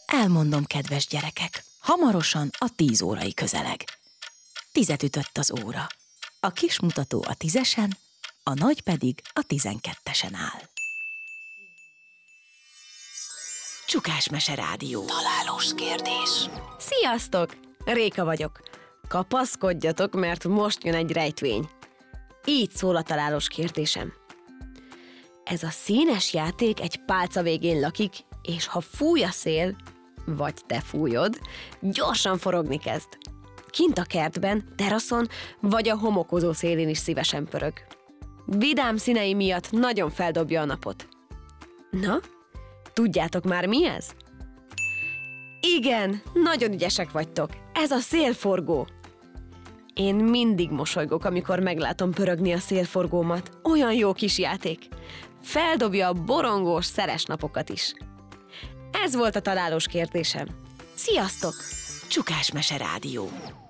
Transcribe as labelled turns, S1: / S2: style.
S1: Elmondom, kedves gyerekek, hamarosan a 10 órai közeleg. 10 ütött az óra. A kis mutató a 10-esen, a nagy pedig a 12-esen áll. Csukás Mese Rádió. Találós kérdés.
S2: Sziasztok! Réka vagyok. Kapaszkodjatok, mert most jön egy rejtvény. Így szól a találós kérdésem. Ez a színes játék egy pálca végén lakik, és ha fúj a szél, vagy te fújod, gyorsan forogni kezd. Kint a kertben, teraszon, vagy a homokozó szélén is szívesen pörög. Vidám színei miatt nagyon feldobja a napot. Na, tudjátok már mi ez? Igen, nagyon ügyesek vagytok. Ez a szélforgó. Én mindig mosolygok, amikor meglátom pörögni a szélforgómat. Olyan jó kis játék. Feldobja a borongós, szeles napokat is. Ez volt a találós kérdésem. Sziasztok!
S1: Csukás Mese Rádió.